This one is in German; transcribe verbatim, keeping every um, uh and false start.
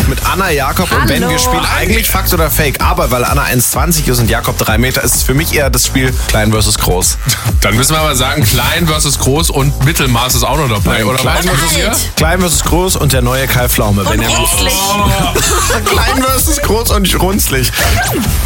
mit Anna, Jakob und Ben Hallo. gespielt. Eigentlich Fakt oder Fake. Aber weil Anna eins zwanzig ist und Jakob drei Meter, ist es für mich eher das Spiel Klein versus Groß. Dann müssen wir aber sagen, klein versus groß und Mittelmaß ist auch noch dabei. Nein, oder klein was Und ist hier? alt. Klein versus Groß und der neue Kai Pflaume. Und Wenn ihr runzlig. Klein versus Groß und runzlig.